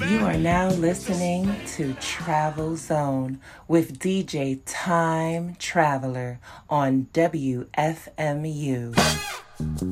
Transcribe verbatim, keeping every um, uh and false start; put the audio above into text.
You are now listening to Travel Zone with D J Time Traveler on W F M U.